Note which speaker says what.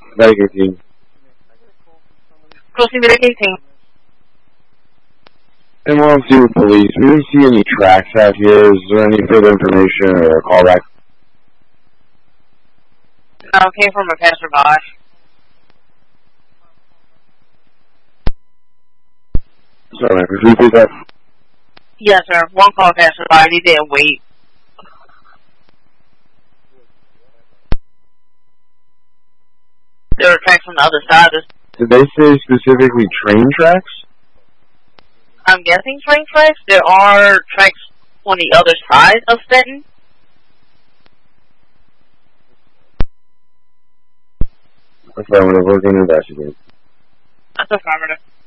Speaker 1: Medical team.
Speaker 2: Crossing Medical team.
Speaker 1: And we'll see with police. We didn't see any tracks out here. Is there any further information or a callback?
Speaker 2: Came from a passerby.
Speaker 1: Sorry, could you repeat that?
Speaker 2: Yes, sir. One call passerby. He didn't wait. There were tracks on the other side.
Speaker 1: Did they say specifically train tracks?
Speaker 2: I'm guessing train tracks. There are tracks on the other side of Stanton.
Speaker 1: Affirmative, we're going to investigate.
Speaker 2: That's affirmative.